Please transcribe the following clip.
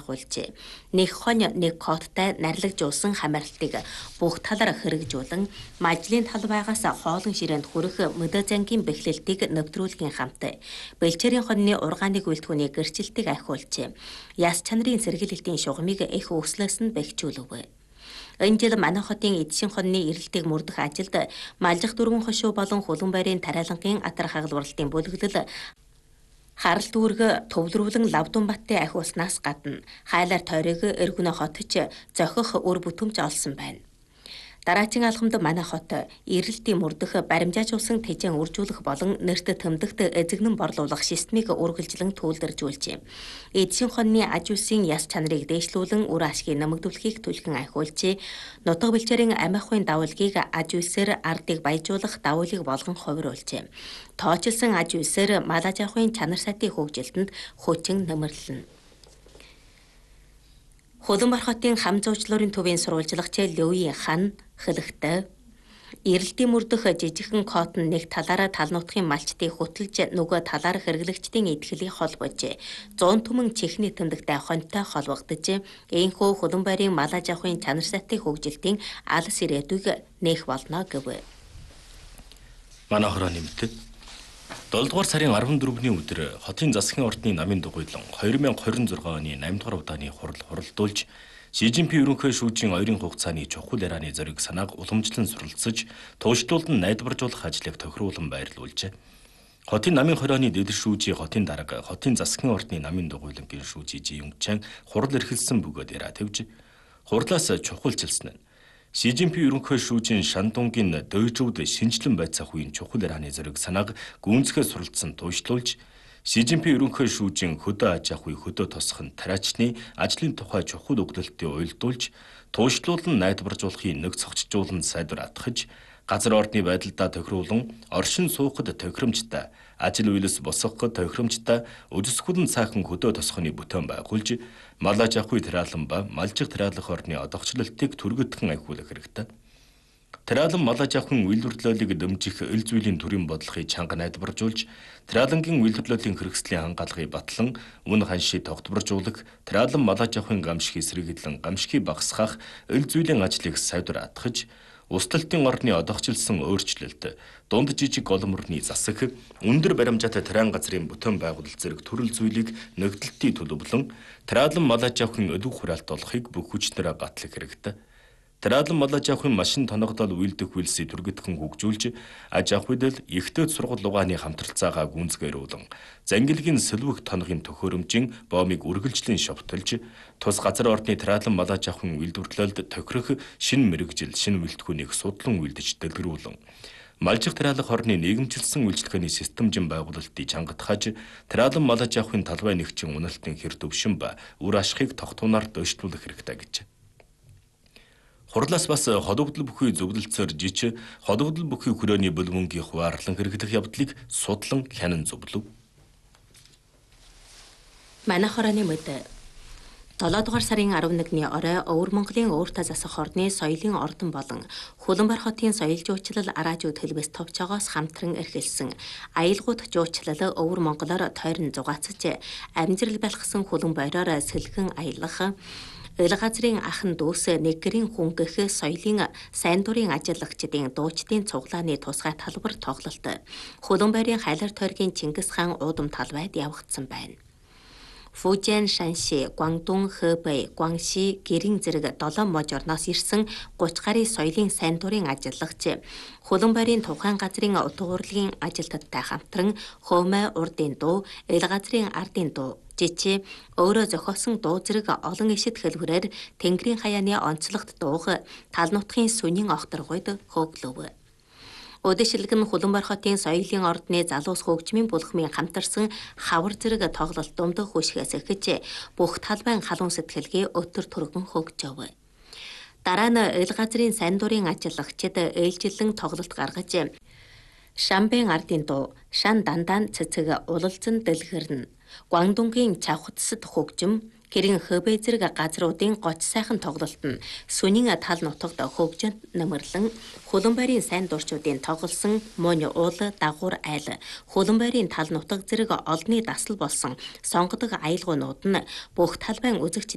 байгуулжээ. Нэг хонь нэг кодтай нарлагжуулсан хамааралтыг бүх талаар хэрэгжүүлэн мажлын талбайгаас хоолон ширээнд хүрэх мөдө зангийн бэхлэлтийг нэвтрүүлгийн хамт бэлчээрийн хоньны ургааныг үлдгүүний гэрчлэлтийг ахиулжээ. Яс чанарын сэргийлэлтийн шугамыг их өслөөс нь бэхжүүлв. Энэ жил манай хотын эдшин хоньны эрэлтийг мөрдөх ажилд малжих дөрвөн хошуу болон хулган байрын тариалангийн атар хагалбарлалтын бүлэглэл харал дүүрэг төвлөрүүлэн Лавдунбаттыг ахиулснаас гадна хайлаар тойрог эргөнө хотч зохих үр бүтэмж олсон байна. Дараагийн алхамд манай хот эрэлтийн мөрдөх баримжаажуулсан тэжээн үржүүлэх болон нэрт тэмдэгт эзэгнэн борлуулах системийг үргэлжлэн түүлдэржүүлжээ. Эдшин хоньны аж үйлсийн яс чанарыг дээшлүүлэн үр ашгийг нэмэгдүүлэхийг түлхэн ахиулжээ. Нутаг бэлчээрийн амиахын давалгийг аж үйлсээр ардыг баяжуулах давуулыг болгон хувируулжээ. Тооцолсон аж үйлсээр малаж авахын чанар сайтын хөгжилтөнд хүчин нэмэрлэнэ. Хуланбар хотын хам зуучлалын төвийн сурвалжлагч Лёи хан хэлэхдээ эрэлтийн мөрдөх жижигхэн кот нь нэг талаараа тал нутгийн малчдыг хөтөлж нөгөө талаар хэрэглэгчдийн идгэлийг холбож 100 түмэн чихний тэмдэгтэй хоньтой холбогдож энэхүү Хуланбайрын малаж авахын чанар сайтын хөгжилтийн алс ирээдүйг нээх болно гэв. Манай хорооны мэдээ 7 дугаар сарын 14-ний өдөр хотын засгийн ордны намын дугуйлан 2026 оны 8 дугаар удааны хурал хуралдуулж Шижинпийн ерөнхий шүүжийн ойрын хугацааны чухал ярианы зориг санааг уламжлан суралцж туушлуулан найдваржуулах ажлыг тохируулан байрлуулжээ. Хотын намын хорооны дэдэр шүүжийн хотын дарга хотын засгийн ордны намын дугуйлангийн шүүжий Жиюнгчан хурал эрхэлсэн бөгөөд яриа тавьж хурлаас чухалчилсан нь Шижинпийн ерөнхий шүүжийн Шандунгийн Дойжууд шинжилэн байцаах үеийн чухал ярианы зориг санааг гүнзгий суралцсан туушлуулж Шижинпийн ерөнхий шүүжийн хөдөө аж ахуй хөдөө тосхон тариачны ажлын тухай чухал өгдөлтөд уялдуулж туушлуулан найдваржуулахын нэг цогцжуулан сайдвар атгах газар ордны байдалдаа тохируулан оршин суухад тохиромжтой ажил үйлс босгоход тохиромжтой өдөсгөлн цаахан хөдөө тосхоны бүтээн байгуулж мал аж ахуй тариалан ба малжих тариалах орны одогчлолтыг түргэтгэн ахиулах хэрэгтэй. Тариалан мал аж ахуйн үйлдвэрлэлийг дэмжих эл зүйлийн төрийн бодлогыг чанга найдваржуулж, тариалангийн үйлдвэрлэлийн хэрэгслийн хангалагыг батлан, үн ханшийг тогтворжуулах, тариалан мал аж ахуйн гамшигыг сэргийлэн гамшигыг багасгах эл зүйлийн ажлыг сайдвар атгах, усталтын орны одогчлсон өөрчлөлт, дунд жижиг голоморны засаг, өндөр баримжаатай тариан газрын бүтээн байгуулалт зэрэг төрөл зүйлийг нэгдэлтийн төлөвлөн, тариалан мал аж ахуйн өдөө хураалт олохыг бүх хүчнээрээ гатлах хэрэгтэй. Тариалан мал аж ахуйн машин тоногдол үйлдэх үйлсийг түргэтгэн хөгжүүлж, аж ахуйд ихтэй сургууль угааны хамтралцаагаа гүнзгийрүүлэн, зангилгийн сэлвэх тоногийн төхөөрөмжийн боомыг үргэлжлэн шовтолж, тус газар ордны тариалан мал аж ахуйн үйлдвэрлэлд тохирох шинэ мэрэгжил, шинэ үйлдвэрийг судлан үйлдэж дэлгэрүүлэн, малжих тариалах орны нийгэмчилсэн үйлчлэгээний системжин байгуулалтыг чангатгаж, тариалан мал аж ахуйн талбай нэгчин үнэлтийн хэр төвшин ба үр ашигыг тогтвороор дөштлүүлэх хэрэгтэй гэж. Хурлаас бас холбогдол бүхий зөвлөлтөөр жиж холбогдол бүхий хүрээний бүлмөнгийн хуваарлан хэрэглэх явдлыг судлан хянан зөвлөв. Манай хорооны мэдээ 7 дугаар сарын 11-ний орой Өвөр Монголын өөртөө засах орны соёлын ордон болон Хуланбар хотын соёл жуучлал араажууд хэлбэс товчоогоос хамтран эрхэлсэн аялгууд жуучлал Өвөр Монголоор тойрон зугаацж амжилт байлгасан Хуланбайраар сэлгэн аялах эл газрын ахан дүүс нэггэрийн хүнгэх соёлын сайн дурын ажиллагчдын дуучдын цуглааны тусгай талбар тоглолт Хуланбайрын хайлар тойргийн Чингис хаан уудам талбайд явагдсан байна. Фужэн, Шанши, Гуандун, Хэбэй, Гуанши, Гэрийн зэрэг 7 мож орноос ирсэн 30 гаруй соёлын сайн дурын ажиллагч Хуланбайрын тухайн газрын утгуурлын ажилтнуудтай хамтран Хөмэ урдын дуу, эл газрын ардын дуу, жичи өөрөө зохиосон дуу зэрэг олон ишид хэлбэрээр Тэнгэрийн хаяаны онцлогт дууг тал нутгийн сүнийн огторгойд хөөглөв. Өдөшилг нь Хуланбар хотын соёлын ордны залуус хөгжмийн булхмын хамтарсан хавар зэрэг тоглолт дунд хүшгээс эхэж бүх талбайн халуун сэтгэлгээ өтөр түргэн хөгжөв. Дараа нь эл газрын сайн дурын ажиллагчид ээлжилэн тоглолт гаргаж Шамбын ардын дуу, Шан дандаан цэцэг улалзан дэлгэрнэ. Гуандунгийн чавхцсад хөгжим, Гэрийн Хэбэй зэрэг газруудын гоч сайхан тоглолт нь сүнийн тал нутагт хөгжөнд нэмэрлэн Хуланбайрын сайн дурчуудын тоглосон мунь уул дагуур айл Хуланбайрын тал нутаг зэрэг олонний дасал болсон сонгодог аялгуунууд нь бүх талбайн үзэгч